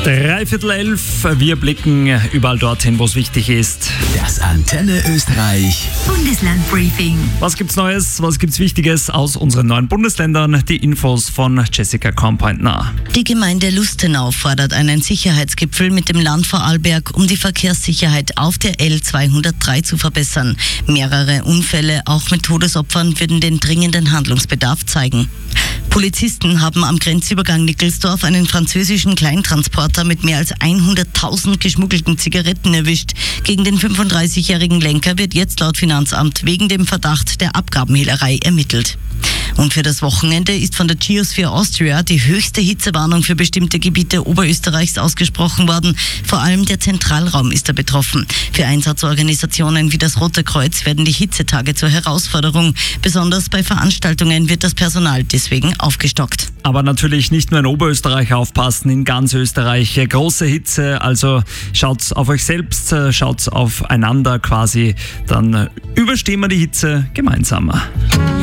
11:03. Wir blicken überall dorthin, wo es wichtig ist. Das Antenne Österreich Bundesland-Briefing. Was gibt's Neues, was gibt's Wichtiges aus unseren neuen Bundesländern? Die Infos von Jessica Kornpointner. Die Gemeinde Lustenau fordert einen Sicherheitsgipfel mit dem Land Vorarlberg, um die Verkehrssicherheit auf der L203 zu verbessern. Mehrere Unfälle, auch mit Todesopfern, würden den dringenden Handlungsbedarf zeigen. Polizisten haben am Grenzübergang Nickelsdorf einen französischen Kleintransporter mit mehr als 100.000 geschmuggelten Zigaretten erwischt. Gegen den 35-jährigen Lenker wird jetzt laut Finanzamt wegen dem Verdacht der Abgabenhehlerei ermittelt. Und für das Wochenende ist von der Geosphere Austria die höchste Hitzewarnung für bestimmte Gebiete Oberösterreichs ausgesprochen worden. Vor allem der Zentralraum ist da betroffen. Für Einsatzorganisationen wie das Rote Kreuz werden die Hitzetage zur Herausforderung. Besonders bei Veranstaltungen wird das Personal deswegen aufgestockt. Aber natürlich nicht nur in Oberösterreich aufpassen, in ganz Österreich große Hitze, also schaut auf euch selbst, schaut aufeinander quasi, dann überstehen wir die Hitze gemeinsam.